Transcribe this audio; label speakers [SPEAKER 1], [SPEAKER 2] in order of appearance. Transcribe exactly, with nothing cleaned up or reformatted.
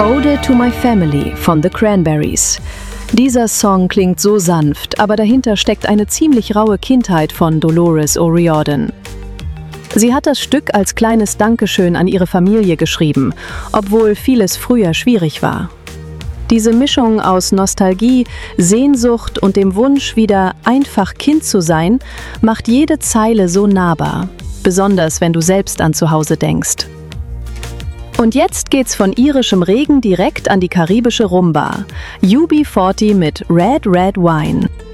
[SPEAKER 1] Ode to My Family von The Cranberries. Dieser Song klingt so sanft, aber dahinter steckt eine ziemlich raue Kindheit von Dolores O'Riordan. Sie hat das Stück als kleines Dankeschön an ihre Familie geschrieben, obwohl vieles früher schwierig war. Diese Mischung aus Nostalgie, Sehnsucht und dem Wunsch, wieder einfach Kind zu sein, macht jede Zeile so nahbar, besonders wenn du selbst an zu Hause denkst. Und jetzt geht's von irischem Regen direkt an die karibische Rumba. U B vierzig mit Red Red Wine.